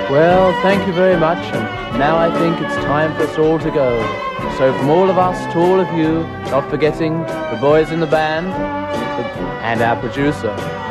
Well, thank you very much, and now I think it's time for us all to go. So from all of us to all of you, not forgetting the boys in the band and our producer,